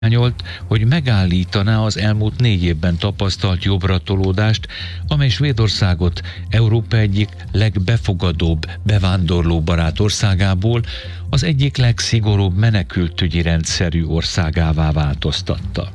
hogy megállítaná az elmúlt 4 évben tapasztalt jobbratolódást, amely Svédországot Európa egyik legbefogadóbb bevándorlóbarát országából az egyik legszigorúbb menekültügyi rendszerű országává változtatta.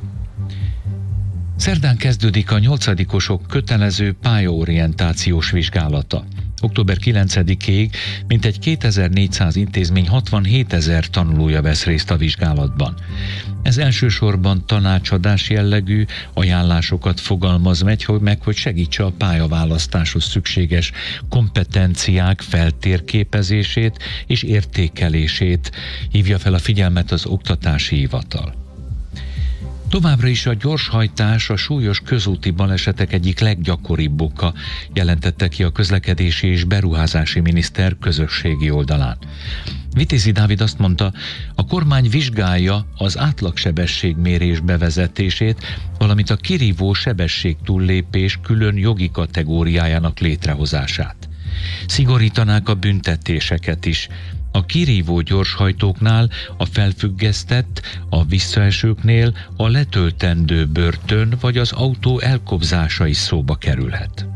Szerdán kezdődik a 8-osok kötelező pályaorientációs vizsgálata. Október 9-ig mintegy 2400 intézmény 67 000 tanulója vesz részt a vizsgálatban. Ez elsősorban tanácsadás jellegű ajánlásokat fogalmaz meg, hogy segítse a pályaválasztáshoz szükséges kompetenciák feltérképezését és értékelését, hívja fel a figyelmet az Oktatási Hivatal. Továbbra is a gyorshajtás a súlyos közúti balesetek egyik leggyakoribb oka, jelentette ki a közlekedési és beruházási miniszter közösségi oldalán. Vitézi Dávid azt mondta, a kormány vizsgálja az átlagsebességmérés bevezetését, valamint a kirívó sebességtúllépés külön jogi kategóriájának létrehozását. Szigorítanák a büntetéseket is. A kirívó gyorshajtóknál, a felfüggesztett, a visszaesőknél a letöltendő börtön vagy az autó elkobzása is szóba kerülhet.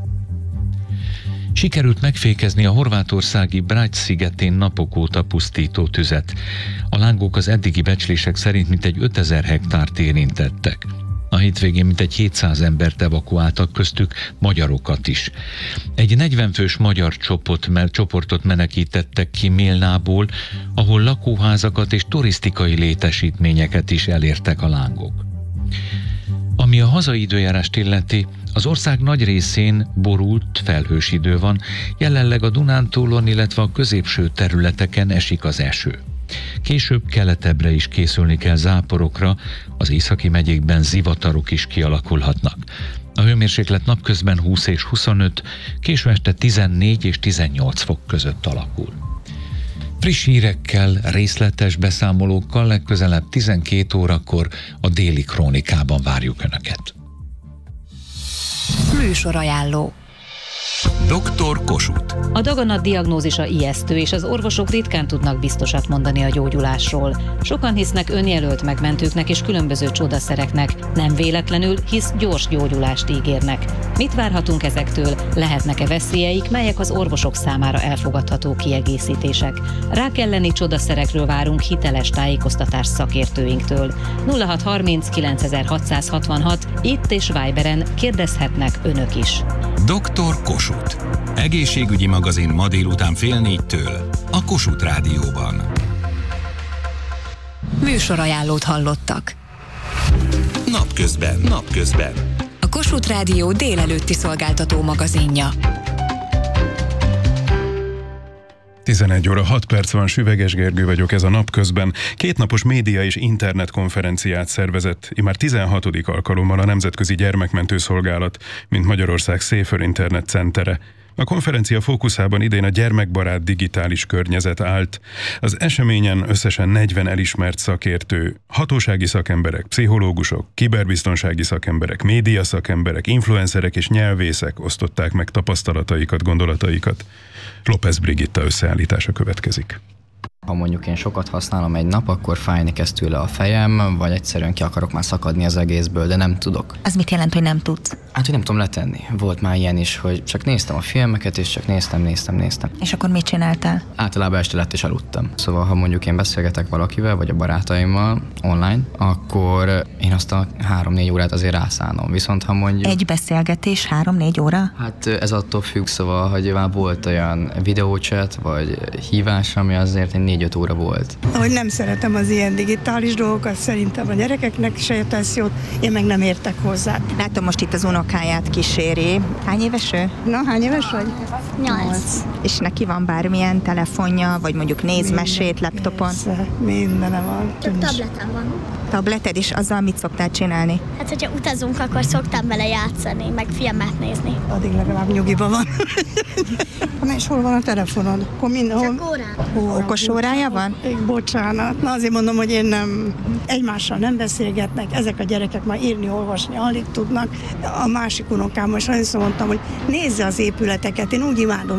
Sikerült megfékezni a horvátországi Brač szigetén napok óta pusztító tüzet. A lángok az eddigi becslések szerint mintegy 5000 hektárt érintettek. A hétvégén mintegy 700 embert evakuáltak, köztük magyarokat is. Egy 40 fős magyar csoportot menekítettek ki Milnából, ahol lakóházakat és turisztikai létesítményeket is elértek a lángok. Ami a hazai időjárást illeti, az ország nagy részén borult, felhős idő van, jelenleg a Dunántúlon, illetve a középső területeken esik az eső. Később keletebbre is készülni kell záporokra, az északi megyékben zivatarok is kialakulhatnak. A hőmérséklet napközben 20 és 25, késő este 14 és 18 fok között alakul. Friss hírekkel, részletes beszámolókkal legközelebb 12 órakor a Déli Krónikában várjuk Önöket. Műsorajánló. Dr. Kossuth. A daganat diagnózisa ijesztő, és az orvosok ritkán tudnak biztosat mondani a gyógyulásról. Sokan hisznek önjelölt megmentőknek és különböző csodaszereknek, nem véletlenül, hisz gyors gyógyulást ígérnek. Mit várhatunk ezektől? Lehetnek-e veszélyeik, melyek az orvosok számára elfogadható kiegészítések? Rák elleni csodaszerekről várunk hiteles tájékoztatást szakértőinktől. 0630 9666, itt és Viberen kérdezhetnek Önök is. Dr. Kossuth. Egészségügyi magazin ma délután 3:30 a Kossuth Rádióban. Műsorajánlót hallottak. Napközben. A Kossuth Rádió délelőtti szolgáltató magazinja. 11 óra 6 perc van, Süveges Gergő vagyok, ez a Napközben. 2 napos média és internetkonferenciát szervezett, immár 16. alkalommal a Nemzetközi Gyermekmentő Szolgálat, mint Magyarország Safer Internet centere. A konferencia fókuszában idén a gyermekbarát digitális környezet állt. Az eseményen összesen 40 elismert szakértő, hatósági szakemberek, pszichológusok, kiberbiztonsági szakemberek, média szakemberek, influencerek és nyelvészek osztották meg tapasztalataikat, gondolataikat. López Brigitta összeállítása következik. Ha mondjuk én sokat használom egy nap, akkor fájni kezd tőle a fejem, vagy egyszerűen ki akarok már szakadni az egészből, de nem tudok. Az mit jelent, hogy nem tudsz? Hát, hogy nem tudom letenni. Volt már ilyen is, hogy csak néztem a filmeket, és csak néztem. És akkor mit csináltál? Általában este lett és aludtam. Szóval, ha mondjuk én beszélgetek valakivel, vagy a barátaimmal online, akkor én azt a 3-4 órát azért rászánom. Viszont ha mondjuk... Egy beszélgetés 3-4 óra? Hát ez attól függ, szóval, hogy már volt olyan videóchat, vagy hívás, ami azért egy 4-5 óra volt. Hogy nem szeretem az ilyen digitális dolgokat, szerintem a gyerekeknek se tesz jót, én meg nem értek hozzá. Látom, most itt az unokáját kíséri. Hány éves ő? Na, hány éves vagy? 8. És neki van bármilyen telefonja, vagy mondjuk néz mesét laptopon? Persze, mindenem van. Több tabletem van. Tableted, és azzal mit szoktál csinálni? Hát, hogyha utazunk, akkor szoktam vele játszani, meg filmet nézni. Addig legalább nyugiban van. És hol van a telefonod? Csak órán. Okos órája van? Bocsánat. Na azért mondom, hogy én nem, egymással nem beszélgetnek, ezek a gyerekek már írni, olvasni alig tudnak. A másik unokám most nagyon mondtam, hogy nézze az épületeket, én úgy imádom ezeket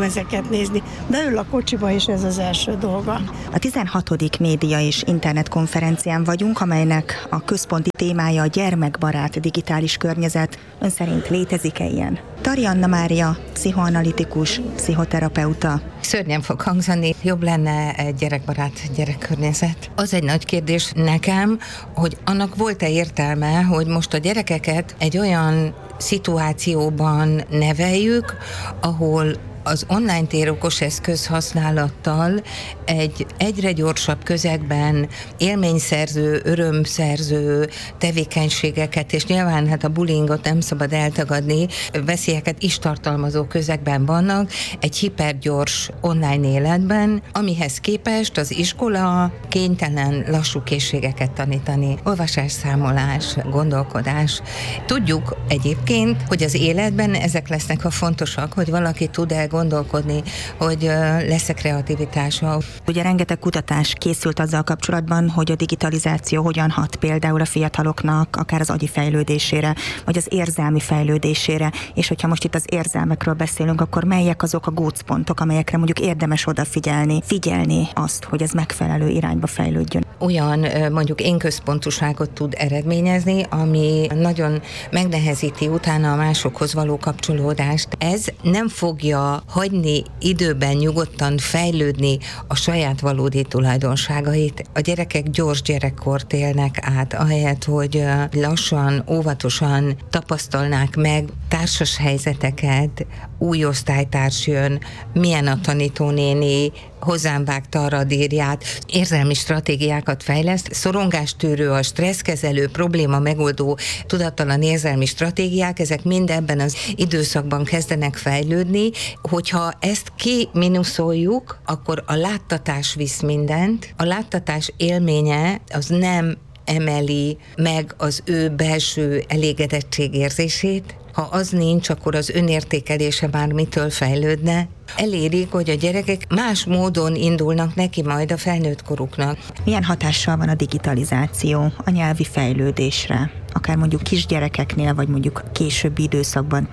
nézni. Beül a kocsiba, és ez az első dolga. A 16. média és internetkonferencián vagyunk, amelynek a központi témája a gyermekbarát digitális környezet. Ön szerint létezik-e ilyen? Tari Anna Mária, pszichoanalitikus, pszichoterapeuta. Szörnyen fog hangzani, jobb lenne egy gyerekbarát gyerekkörnyezet. Az egy nagy kérdés nekem, hogy annak volt-e értelme, hogy most a gyerekeket egy olyan szituációban neveljük, ahol az online tér okos eszköz használattal egy egyre gyorsabb közegben élményszerző, örömszerző tevékenységeket, és nyilván hát a bullyingot nem szabad eltagadni, veszélyeket is tartalmazó közegben vannak, egy hipergyors online életben, amihez képest az iskola kénytelen lassú készségeket tanítani. Olvasás, számolás, gondolkodás. Tudjuk egyébként, hogy az életben ezek lesznek a fontosak, hogy valaki tud gondolkodni, hogy lesz-e kreativitása. Ugye rengeteg kutatás készült azzal kapcsolatban, hogy a digitalizáció hogyan hat például a fiataloknak, akár az agyi fejlődésére, vagy az érzelmi fejlődésére, és hogyha most itt az érzelmekről beszélünk, akkor melyek azok a gócpontok, amelyekre mondjuk érdemes odafigyelni, figyelni azt, hogy ez megfelelő irányba fejlődjön. Olyan mondjuk én központúságot tud eredményezni, ami nagyon megnehezíti utána a másokhoz való kapcsolódást. Ez nem fogja hagyni időben nyugodtan fejlődni a saját valódi tulajdonságait. A gyerekek gyors gyerekkort élnek át, ahelyett, hogy lassan, óvatosan tapasztalnák meg társas helyzeteket, új osztálytárs jön, milyen a tanítónéni, hozzám vágta a radírját, érzelmi stratégiákat fejleszt, szorongástűrő, a stresszkezelő, probléma megoldó, tudattalan érzelmi stratégiák, ezek mind ebben az időszakban kezdenek fejlődni. Hogyha ezt kiminuszoljuk, akkor a láttatás visz mindent. A láttatás élménye az nem emeli meg az ő belső elégedettségérzését. Ha az nincs, akkor az önértékelése már mitől fejlődne. Elérik, hogy a gyerekek más módon indulnak neki majd a felnőtt koruknak. Milyen hatással van a digitalizáció a nyelvi fejlődésre? Akár mondjuk kisgyerekeknél, vagy mondjuk későbbi időszakban,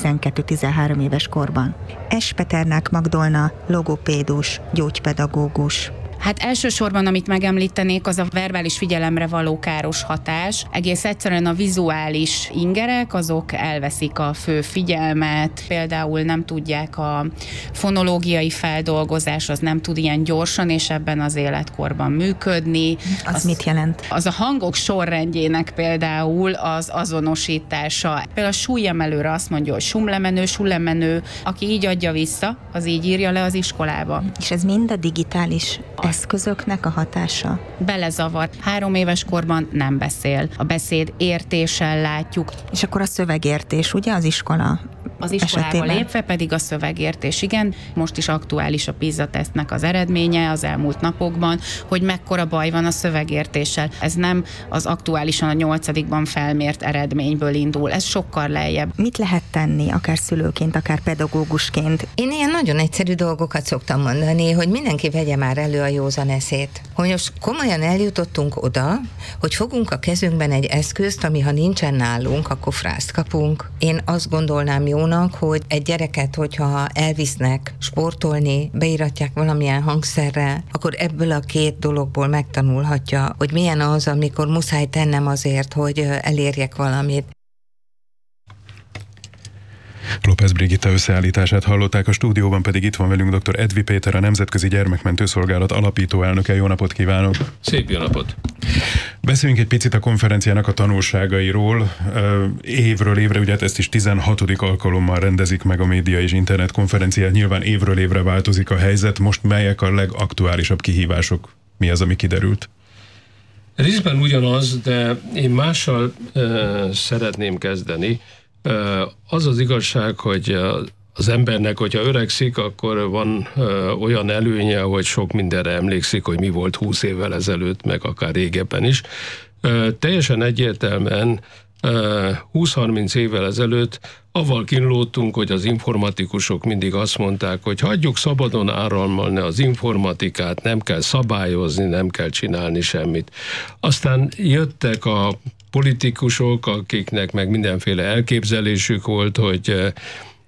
10-12-13 éves korban. Peternák Magdolna, logopédus, gyógypedagógus. Hát elsősorban, amit megemlítenék, az a verbális figyelemre való káros hatás. Egész egyszerűen a vizuális ingerek, azok elveszik a fő figyelmet, például nem tudják a fonológiai feldolgozás, az nem tud ilyen gyorsan és ebben az életkorban működni. Az mit jelent? Az a hangok sorrendjének például az azonosítása. Például a súlyemelőre azt mondja, hogy sumlemenő, sullemenő, aki így adja vissza, az így írja le az iskolába. És ez mind a digitális eszközöknek a hatása? Belezavar. 3 éves korban nem beszél. A beszéd értéssel látjuk. És akkor a szövegértés, ugye az iskola? Az iskolába lépve pedig a szövegértés, igen. Most is aktuális a PISA-tesztnek az eredménye az elmúlt napokban, hogy mekkora baj van a szövegértéssel. Ez nem az aktuálisan a 8-ban felmért eredményből indul, ez sokkal lejjebb. Mit lehet tenni, akár szülőként, akár pedagógusként? Én ilyen nagyon egyszerű dolgokat szoktam mondani, hogy mindenki vegye már elő a józan eszét. Hogy most komolyan eljutottunk oda, hogy fogunk a kezünkben egy eszközt, ami ha nincsen nálunk, akkor frászt kapunk. Én azt gondolnám jónak, hogy egy gyereket, hogyha elvisznek sportolni, beiratják valamilyen hangszerre, akkor ebből a 2 dologból megtanulhatja, hogy milyen az, amikor muszáj tennem azért, hogy elérjek valamit. López Brigitta összeállítását hallották, a stúdióban pedig itt van velünk dr. Edvi Péter, a Nemzetközi Gyermekmentő Szolgálat alapító elnöke. Jó napot kívánok! Szép jó napot! Beszéljünk egy picit a konferenciának a tanulságairól. Évről évre, ugye ezt is 16. alkalommal rendezik meg a média és internet konferenciát. Nyilván évről évre változik a helyzet. Most melyek a legaktuálisabb kihívások? Mi az, ami kiderült? Részben ugyanaz, de én mással szeretném kezdeni. Az az igazság, hogy az embernek, hogyha öregszik, akkor van olyan előnye, hogy sok mindenre emlékszik, hogy mi volt 20 évvel ezelőtt, meg akár régebben is. Teljesen egyértelműen 20-30 évvel ezelőtt avval kínlódtunk, hogy az informatikusok mindig azt mondták, hogy hagyjuk szabadon áramolni az informatikát, nem kell szabályozni, nem kell csinálni semmit. Aztán jöttek a politikusok, akiknek meg mindenféle elképzelésük volt, hogy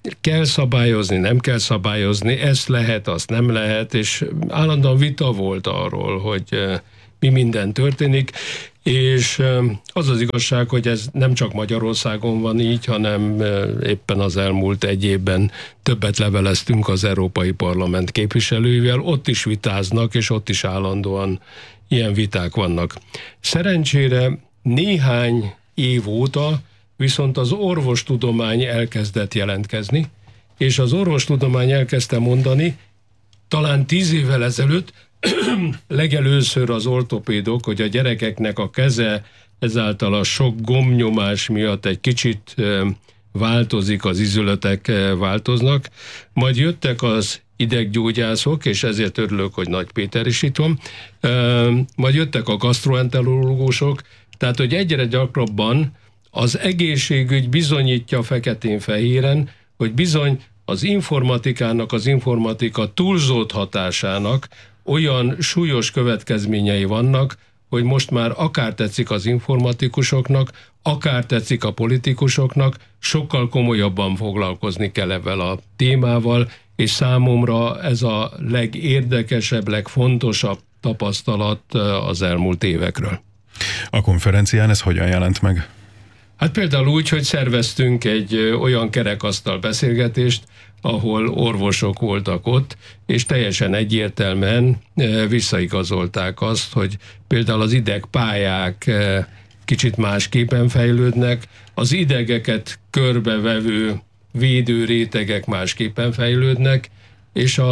kell szabályozni, nem kell szabályozni, ezt lehet, azt nem lehet, és állandóan vita volt arról, hogy mi minden történik, és az az igazság, hogy ez nem csak Magyarországon van így, hanem éppen az elmúlt egy évben többet leveleztünk az Európai Parlament képviselőivel, ott is vitáznak, és ott is állandóan ilyen viták vannak. Szerencsére néhány év óta viszont az orvostudomány elkezdett jelentkezni, és az orvostudomány elkezdte mondani, talán 10 évvel ezelőtt legelőször az ortopédok, hogy a gyerekeknek a keze ezáltal a sok gombnyomás miatt egy kicsit változik, az izületek változnak, majd jöttek az ideggyógyászok, és ezért örülök, hogy Nagy Péter is itt van, majd jöttek a gasztroenterológusok, tehát hogy egyre gyakrabban az egészségügy bizonyítja feketén-fehéren, hogy bizony az informatikának, az informatika túlzott hatásának olyan súlyos következményei vannak, hogy most már akár tetszik az informatikusoknak, akár tetszik a politikusoknak, sokkal komolyabban foglalkozni kell ezzel a témával, és számomra ez a legérdekesebb, legfontosabb tapasztalat az elmúlt évekről. A konferencián ez hogyan jelent meg? Hát például úgy, hogy szerveztünk egy olyan kerekasztal beszélgetést, ahol orvosok voltak ott, és teljesen egyértelműen visszaigazolták azt, hogy például az idegpályák kicsit másképpen fejlődnek, az idegeket körbevevő védőrétegek másképpen fejlődnek, és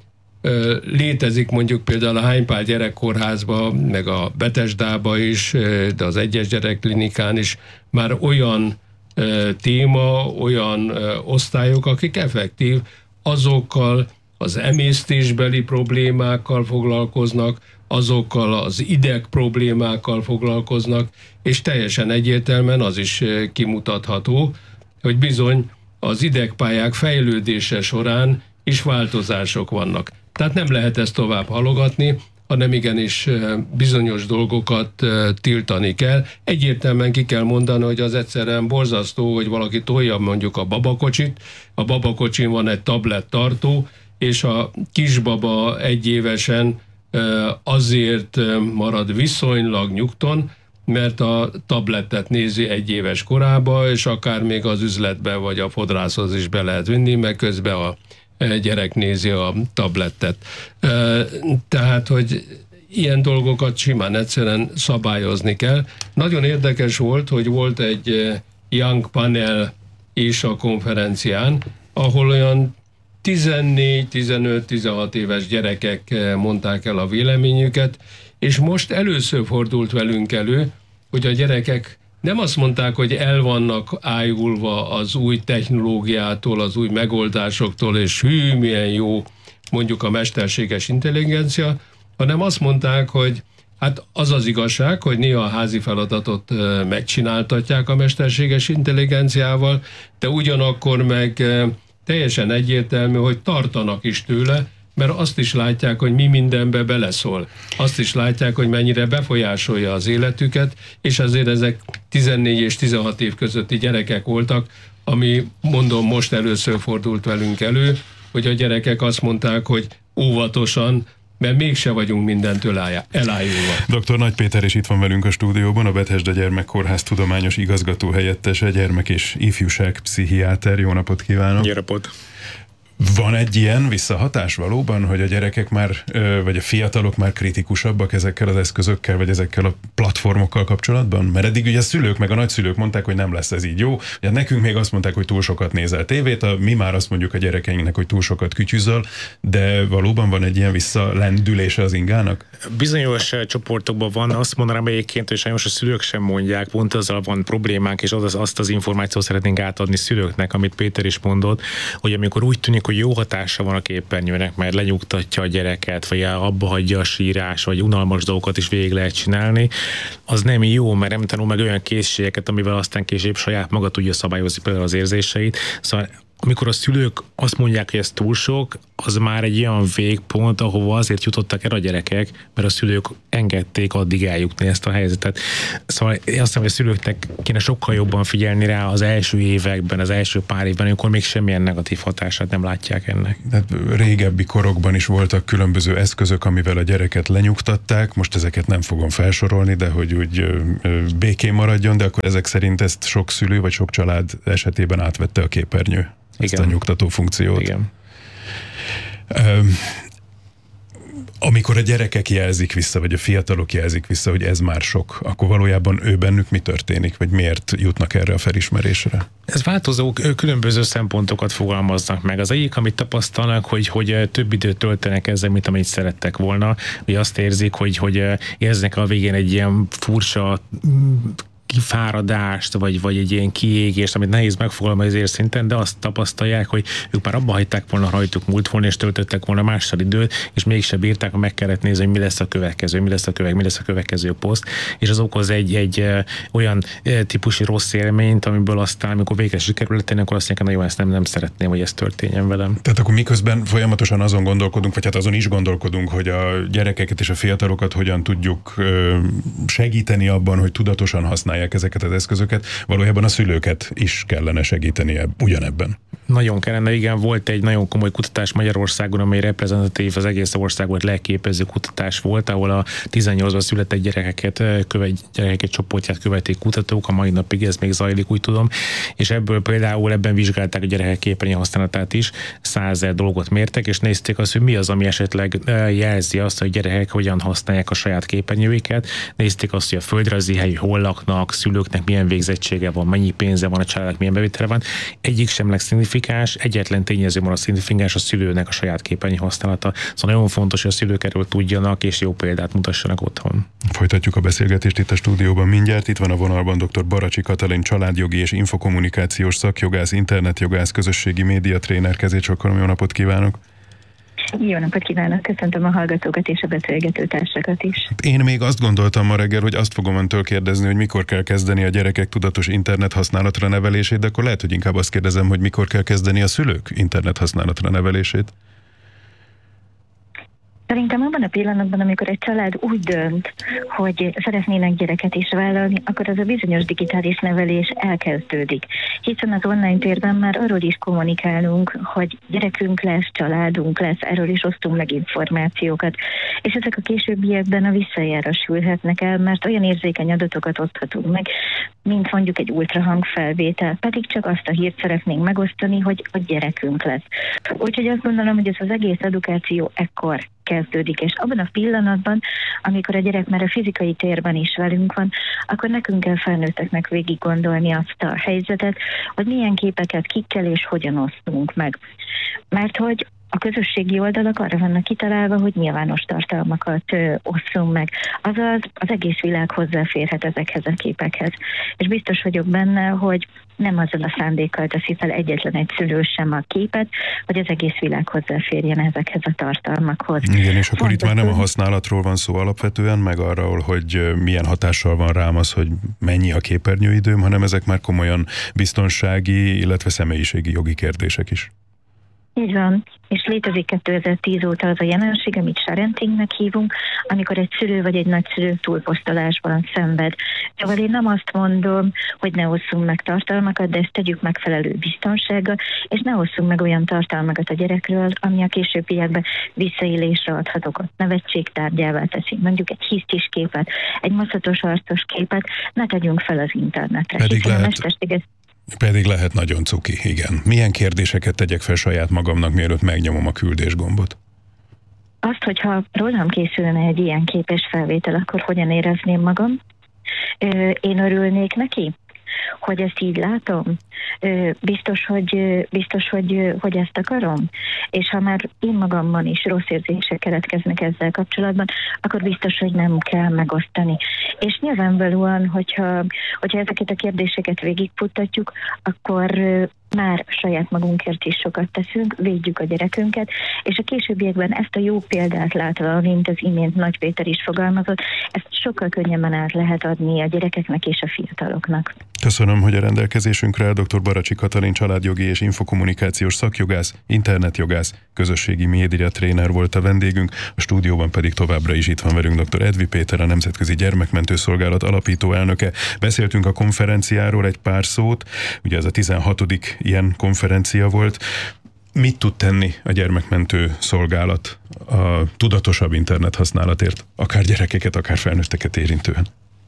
létezik mondjuk például a Hánypál gyerekkórházban, meg a Betesdában is, de az egyes gyerekklinikán is már olyan téma, olyan osztályok, akik effektív azokkal az emésztésbeli problémákkal foglalkoznak, azokkal az ideg problémákkal foglalkoznak, és teljesen egyértelműen az is kimutatható, hogy bizony az idegpályák fejlődése során is változások vannak. Tehát nem lehet ezt tovább halogatni, hanem igenis bizonyos dolgokat tiltani kell. Egyértelműen ki kell mondani, hogy az egyszerűen borzasztó, hogy valaki tolja mondjuk a babakocsit, a babakocsin van egy tablettartó, és a kisbaba egyévesen azért marad viszonylag nyugton, mert a tabletet nézi 1 éves korába, és akár még az üzletbe vagy a fodrászhoz is be lehet vinni, mert közben a gyerek nézi a tablettet. Tehát, hogy ilyen dolgokat simán egyszerűen szabályozni kell. Nagyon érdekes volt, hogy volt egy young panel is a konferencián, ahol olyan 14, 15, 16 éves gyerekek mondták el a véleményüket, és most először fordult velünk elő, hogy a gyerekek nem azt mondták, hogy el vannak ájulva az új technológiától, az új megoldásoktól, és hű, milyen jó mondjuk a mesterséges intelligencia, hanem azt mondták, hogy hát az az igazság, hogy néha a házi feladatot megcsináltatják a mesterséges intelligenciával, de ugyanakkor meg teljesen egyértelmű, hogy tartanak is tőle, mert azt is látják, hogy mi mindenbe beleszól. Azt is látják, hogy mennyire befolyásolja az életüket, és azért ezek 14 és 16 év közötti gyerekek voltak, ami mondom most először fordult velünk elő, hogy a gyerekek azt mondták, hogy óvatosan, mert mégse vagyunk mindentől elájulva. Dr. Nagy Péter is itt van velünk a stúdióban, a Bethesda Gyermekkórház tudományos igazgató helyettese, gyermek- és ifjúságpszichiáter. Jó napot kívánok! Jó napot! Van egy ilyen visszahatás valóban, hogy a gyerekek már, vagy a fiatalok már kritikusabbak ezekkel az eszközökkel, vagy ezekkel a platformokkal kapcsolatban? Mert eddig ugye a szülők meg a nagyszülők mondták, hogy nem lesz ez így jó. Ugye nekünk még azt mondták, hogy túl sokat nézel tévét, mi már azt mondjuk a gyerekeinknek, hogy túl sokat kütyüzöl, de valóban van egy ilyen visszalendülése az ingának? Bizonyos csoportokban van, azt mondanám egyébként, hogy sajnos a szülők sem mondják, pont azzal van problémánk, és azt az információt szeretnénk átadni szülőknek, amit Péter is mondott, hogy amikor úgy tűnik, hogy jó hatása van a képernyőnek, mert lenyugtatja a gyereket, vagy abba hagyja a sírás, vagy unalmas dolgokat is végig lehet csinálni, az nem jó, mert nem tanul meg olyan készségeket, amivel aztán később saját maga tudja szabályozni például az érzéseit. Szóval amikor a szülők azt mondják, hogy ez túl sok, az már egy olyan végpont, ahova azért jutottak el a gyerekek, mert a szülők engedték addig eljutni ezt a helyzetet. Szóval én azt hiszem, hogy a szülőknek kéne sokkal jobban figyelni rá az első években, az első pár évben, amikor még semmilyen negatív hatását nem látják ennek. De régebbi korokban is voltak különböző eszközök, amivel a gyereket lenyugtatták, most ezeket nem fogom felsorolni, de hogy úgy békén maradjon, de akkor ezek szerint ezt sok szülő vagy sok család esetében átvette a képernyő. Ezt a nyugtató funkciót. Igen. Amikor a gyerekek jelzik vissza, vagy a fiatalok jelzik vissza, hogy ez már sok, akkor valójában ő bennük mi történik, vagy miért jutnak erre a felismerésre? Ez változó, különböző szempontokat fogalmaznak meg. Az egyik, amit tapasztalnak, hogy több időt töltenek ezzel, mint amit szerettek volna, hogy azt érzik, hogy érznek a végén egy ilyen furcsa kifáradást, vagy egy ilyen kiégést, amit nehéz megfogalmazni az érszinten, de azt tapasztalják, hogy ők már abba hagyták volna, rajtuk múlt volna, és töltöttek volna mással időt, és mégsem bírták, ha meg kellett nézni, hogy mi lesz a következő, mi lesz a következő poszt, és az okoz egy olyan típusú rossz élményt, amiből aztán, amikor végre sikerül tenni, akkor azt mondják, na jó, ezt nem szeretném, hogy ez történjen velem. Tehát akkor miközben folyamatosan azon gondolkodunk, vagy hát azon is gondolkodunk, hogy a gyerekeket és a fiatalokat hogyan tudjuk segíteni abban, hogy tudatosan használják ezeket az eszközöket, valójában a szülőket is kellene segítenie ugyanebben. Nagyon kellene, igen, volt egy nagyon komoly kutatás Magyarországon, amely reprezentatív, az egész országot leképező kutatás volt, ahol a 18-ban született gyerekek csoportját követték kutatók, a mai napig ez még zajlik, úgy tudom, és ebből például ebben vizsgálták a gyerekek képernyő használatát is, 100 000 dolgot mértek, és nézték azt, hogy mi az, ami esetleg jelzi azt, hogy gyerekek hogyan használják a saját képernyőiket, nézték azt, hogy a földrajzi hely, hol laknak, szülőknek milyen végzettsége van, mennyi pénze van, a családnak milyen bevétele van. Egyik sem szignifikáns, egyetlen tényező van a szignifikáns, a szülőnek a saját képernyő használata. Szóval nagyon fontos, hogy a szülők erről tudjanak, és jó példát mutassanak otthon. Folytatjuk a beszélgetést itt a stúdióban mindjárt. Itt van a vonalban dr. Baracsi Katalin, családjogi és infokommunikációs szakjogász, internetjogász, közösségi médiatréner. Kezécsokkal, jó napot kívánok! Jó napot kívánok, köszöntöm a hallgatókat és a beszélgető társakat is. Én még azt gondoltam ma reggel, hogy azt fogom öntől kérdezni, hogy mikor kell kezdeni a gyerekek tudatos internet használatra nevelését, de akkor lehet, hogy inkább azt kérdezem, hogy mikor kell kezdeni a szülők internet használatra nevelését. Szerintem abban a pillanatban, amikor egy család úgy dönt, hogy szeretnének gyereket is vállalni, akkor az a bizonyos digitális nevelés elkezdődik. Hiszen az online térben már arról is kommunikálunk, hogy gyerekünk lesz, családunk lesz, erről is osztunk meg információkat. És ezek a későbbiekben a visszajára sülhetnek el, mert olyan érzékeny adatokat oszthatunk meg, mint mondjuk egy ultrahangfelvétel, pedig csak azt a hírt szeretnénk megosztani, hogy a gyerekünk lesz. Úgyhogy azt gondolom, hogy ez az egész edukáció ekkor kezdődik, és abban a pillanatban, amikor a gyerek már a fizikai térben is velünk van, akkor nekünk kell felnőtteknek végig gondolni azt a helyzetet, hogy milyen képeket kikkel és hogyan osztunk meg. Mert hogy a közösségi oldalak arra vannak kitalálva, hogy nyilvános tartalmakat osszunk meg. Azaz az egész világ hozzáférhet ezekhez a képekhez. És biztos vagyok benne, hogy nem azzal a szándékkal teszi fel egyetlen egy szülő sem a képet, hogy az egész világ hozzáférjen ezekhez a tartalmakhoz. Igen, és akkor itt már nem a használatról van szó alapvetően, meg arról, hogy milyen hatással van rám az, hogy mennyi a képernyőidőm, hanem ezek már komolyan biztonsági, illetve személyiségi jogi kérdések is. Így van, és létezik 2010 óta az a jelenség, amit sharentingnek hívunk, amikor egy szülő vagy egy nagyszülő túlposztolásban szenved. Szóval én nem azt mondom, hogy ne osszunk meg tartalmakat, de ezt tegyük megfelelő biztonsággal, és ne osszunk meg olyan tartalmakat a gyerekről, ami a későbbiekben visszaélésre adhat okot, nevetségtárgyává teszi. Mondjuk egy hisztis képet, egy maszatos arcos képet ne tegyünk fel az internetre. Pedig lehet nagyon cuki, igen. Milyen kérdéseket tegyek fel saját magamnak, mielőtt megnyomom a küldés gombot? Azt, hogyha rólam készülne egy ilyen képes felvétel, akkor hogyan érezném magam? Én örülnék neki, hogy ezt így látom? Biztos, hogy ezt akarom? És ha már én magamban is rossz érzések keletkeznek ezzel kapcsolatban, akkor biztos, hogy nem kell megosztani. És nyilvánvalóan, hogyha ezeket a kérdéseket végigfuttatjuk, akkor már saját magunkért is sokat teszünk, védjük a gyerekünket, és a későbbiekben ezt a jó példát látva, mint az imént Nagy Péter is fogalmazott, ezt sokkal könnyebben át lehet adni a gyerekeknek és a fiataloknak. Köszönöm, hogy a rendelkezésünkre áll dr. Baracsi Katalin családjogi és infokommunikációs szakjogász, internetjogász, közösségi média tréner volt a vendégünk, a stúdióban pedig továbbra is itt van velünk dr. Edvi Péter, a Nemzetközi Gyermekmentő Szolgálat alapító elnöke. Beszéltünk a konferenciáról egy pár szót, ugye ez a 16. ilyen konferencia volt. Mit tud tenni a gyermekmentő szolgálat a tudatosabb internethasználatért, akár gyerekeket, akár felnőtteket érintően?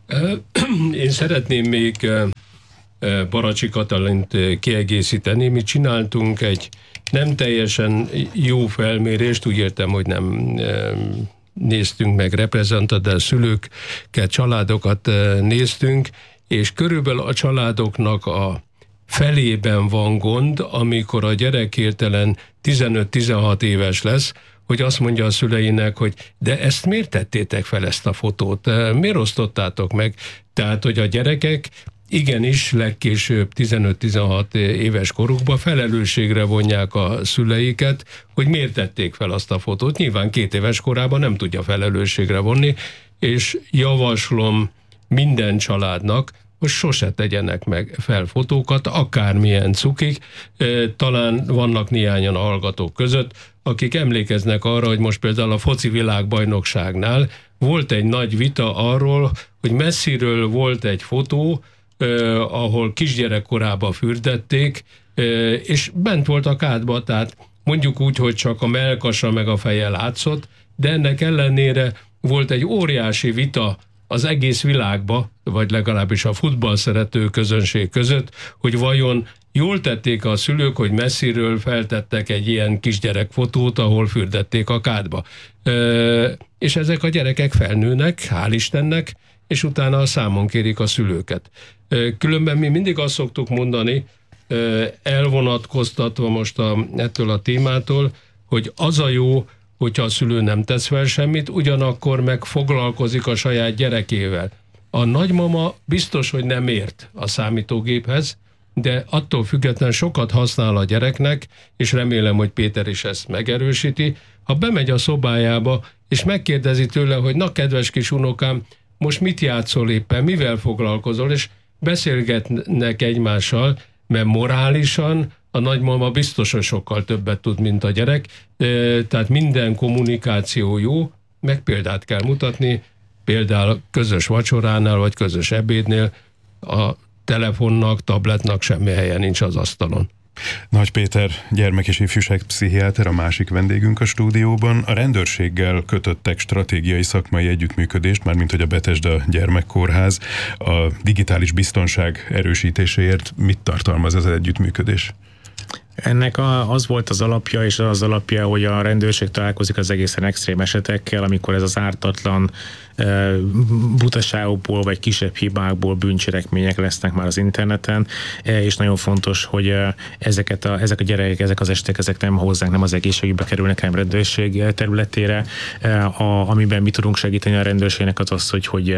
Én szeretném még Baracsi Katalint kiegészíteni. Mi csináltunk egy nem teljesen jó felmérést, úgy értem, hogy nem néztünk meg reprezentatív szülőket, családokat néztünk, és körülbelül a családoknak a felében van gond, amikor a gyerek hirtelen 15-16 éves lesz, hogy azt mondja a szüleinek, hogy de ezt miért tettétek fel, ezt a fotót? Miért osztottátok meg? Tehát, hogy a gyerekek igenis legkésőbb 15-16 éves korukban felelősségre vonják a szüleiket, hogy miért tették fel azt a fotót. Nyilván 2 éves korában nem tudja felelősségre vonni, és javaslom minden családnak, hogy sose tegyenek meg fel fotókat, akármilyen cukik. Talán vannak néhányan a hallgatók között, akik emlékeznek arra, hogy most például a foci világbajnokságnál volt egy nagy vita arról, hogy messziről volt egy fotó, ahol kisgyerekkorában fürdették, és bent volt a kádba, tehát mondjuk úgy, hogy csak a mellkasa meg a feje látszott, de ennek ellenére volt egy óriási vita az egész világba, vagy legalábbis a futballszerető közönség között, hogy vajon jól tették a szülők, hogy messziről feltettek egy ilyen kisgyerek fotót, ahol fürdették a kádba. És ezek a gyerekek felnőnek, hál' Istennek, és utána számon kérik a szülőket. Különben mi mindig azt szoktuk mondani, elvonatkoztatva most ettől a témától, hogy az a jó, hogyha a szülő nem tesz fel semmit, ugyanakkor meg foglalkozik a saját gyerekével. A nagymama biztos, hogy nem ért a számítógéphez, de attól függetlenül sokat használ a gyereknek, és remélem, hogy Péter is ezt megerősíti. Ha bemegy a szobájába, és megkérdezi tőle, hogy na kedves kis unokám, most mit játszol éppen, mivel foglalkozol, és beszélgetnek egymással, mert morálisan a nagymama biztos, hogy sokkal többet tud, mint a gyerek, tehát minden kommunikáció jó, meg példát kell mutatni, például közös vacsoránál, vagy közös ebédnél a telefonnak, tabletnak semmi helye nincs az asztalon. Nagy Péter, gyermek- és ifjúságpszichiáter, a másik vendégünk a stúdióban. A rendőrséggel kötöttek stratégiai szakmai együttműködést, mármint hogy a Betesda Gyermekkórház a digitális biztonság erősítéséért. Mit tartalmaz ez az együttműködés? Ennek az volt az alapja, és az alapja, hogy a rendőrség találkozik az egészen extrém esetekkel, amikor ez az ártatlan butaságokból vagy kisebb hibákból bűncselekmények lesznek már az interneten, és nagyon fontos, hogy ezek a gyerekek, ezek az esetek, ezek nem hozzánk, nem az egészségügybe kerülnek, hanem rendőrség területére. Amiben mi tudunk segíteni a rendőrségnek az, hogy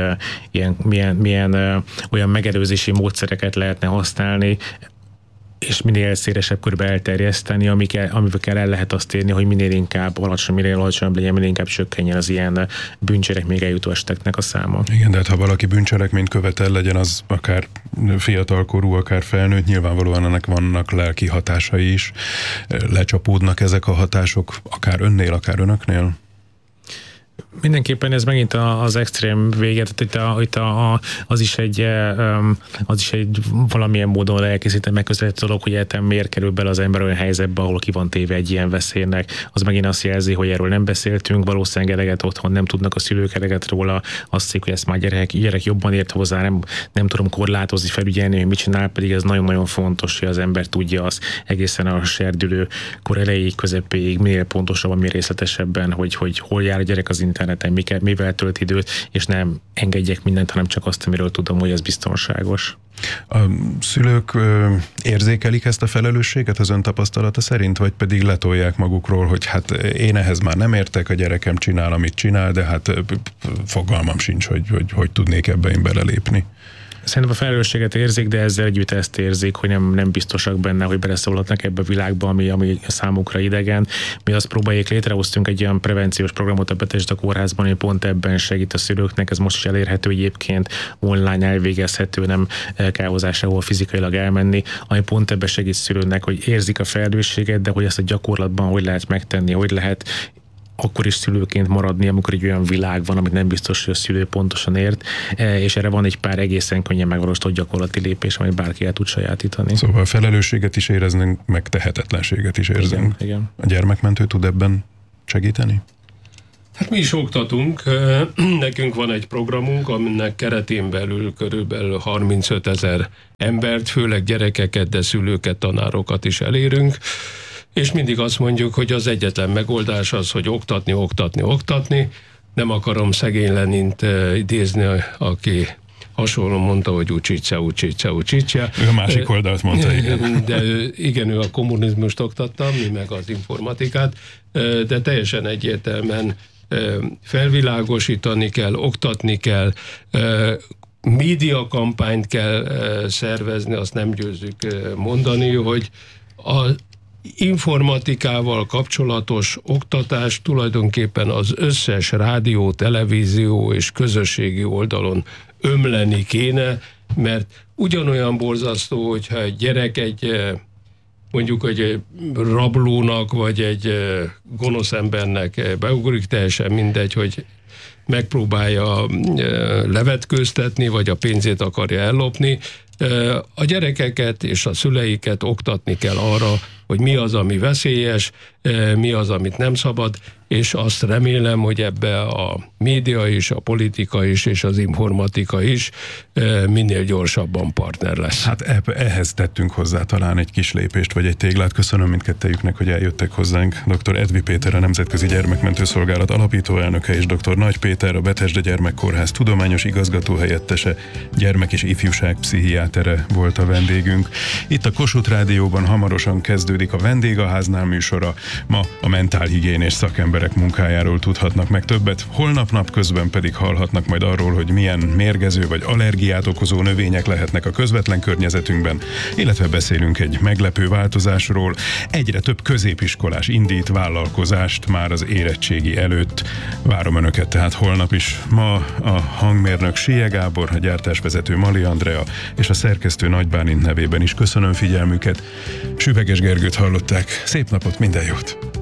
milyen olyan megelőzési módszereket lehetne használni, és minél szélesebb körbe elterjeszteni, amikkel el lehet azt érni, hogy minél alacsonyabb legyen, minél inkább csökkenjen az ilyen bűncselekmény eljutó eseteknek a száma. Igen, de hát ha valaki bűncselekményt követel, legyen az akár fiatalkorú, akár felnőtt, nyilvánvalóan ennek vannak lelki hatásai is. Lecsapódnak ezek a hatások, akár önnél, akár önöknél? Mindenképpen ez megint az extrém véget, itt az is egy valamilyen módon elkészített megközelítő dolog, hogy miért kerül bele az ember olyan helyzetbe, ahol ki van téve egy ilyen veszélynek. Az megint azt jelzi, hogy erről nem beszéltünk, valószínűleg eleget otthon nem tudnak a szülők eleget róla, azt hiszik, hogy ezt már gyerek jobban ért hozzá, nem tudom korlátozni, felügyelni, hogy mit csinál, pedig ez nagyon-nagyon fontos, hogy az ember tudja azt egészen a serdülő kor elejéig, közepéig, minél pontosabban, minél részletesebben, hogy hol jár a gyerek az interneten, mivel tölt időt, és nem engedjek mindent, hanem csak azt, amiről tudom, hogy ez biztonságos. A szülők érzékelik ezt a felelősséget az ön tapasztalata szerint, vagy pedig letolják magukról, hogy hát én ehhez már nem értek, a gyerekem csinál, amit csinál, de hát fogalmam sincs, hogy tudnék ebbe én belelépni. Szerintem a felelősséget érzik, de ezzel együtt ezt érzik, hogy nem biztosak benne, hogy beleszólhatnak ebbe a világba, ami számukra idegen. Mi azt próbáljuk, létrehoztunk egy olyan prevenciós programot a Betesda kórházban, hogy pont ebben segít a szülőknek, ez most is elérhető egyébként, online elvégezhető, nem kell hozzá sehol fizikailag elmenni, ami pont ebben segít szülőnek, hogy érzik a felelősséget, de hogy ezt a gyakorlatban hogy lehet megtenni, hogy lehet akkor is szülőként maradni, amikor egy olyan világ van, amit nem biztos, hogy a szülő pontosan ért, és erre van egy pár egészen könnyen megvalósított gyakorlati lépés, amit bárki el tud sajátítani. Szóval felelősséget is éreznünk, meg tehetetlenséget is érzünk. Igen. A gyermekmentő tud ebben segíteni? Hát mi is oktatunk, nekünk van egy programunk, aminek keretén belül körülbelül 35 000 embert, főleg gyerekeket, de szülőket, tanárokat is elérünk, és mindig azt mondjuk, hogy az egyetlen megoldás az, hogy oktatni. Nem akarom szegény Lenint idézni, aki hasonlóan mondta, hogy ucsica. Ő a másik oldalt mondta, igen. De ő a kommunizmust oktatta, mi meg az informatikát, de teljesen egyértelműen felvilágosítani kell, oktatni kell, médiakampányt kell szervezni, azt nem győzzük mondani, hogy a informatikával kapcsolatos oktatás tulajdonképpen az összes rádió, televízió és közösségi oldalon ömleni kéne, mert ugyanolyan borzasztó, hogyha egy gyerek mondjuk egy rablónak, vagy egy gonosz embernek beugrik, teljesen mindegy, hogy megpróbálja levetkőztetni, vagy a pénzét akarja ellopni. A gyerekeket és a szüleiket oktatni kell arra, hogy mi az, ami veszélyes, mi az, amit nem szabad, és azt remélem, hogy ebbe a média is, a politika is, és az informatika is minél gyorsabban partner lesz. Hát ehhez tettünk hozzá talán egy kis lépést, vagy egy téglát. Köszönöm mindkettejüknek, hogy eljöttek hozzánk. Dr. Edvi Péter, a Nemzetközi Gyermekmentő Szolgálat alapítóelnöke, és dr. Nagy Péter, a Betesda Gyermekkórház tudományos igazgatóhelyettese, gyermek- és ifjúságpszichiátere volt a vendégünk. Itt a Kossuth Rádióban hamarosan kezdődik a Vendégháznál műsora. Ma a mentálhigiénés szakemberek munkájáról tudhatnak meg többet, holnap napközben pedig hallhatnak majd arról, hogy milyen mérgező vagy allergiát okozó növények lehetnek a közvetlen környezetünkben, illetve beszélünk egy meglepő változásról. Egyre több középiskolás indít vállalkozást már az érettségi előtt. Várom Önöket tehát holnap is. Ma a hangmérnök Sie Gábor, a gyártásvezető Mali Andrea és a szerkesztő Nagy Bálint nevében is köszönöm figyelmüket. Süveges Gergőt hallották. Szép napot, minden jót!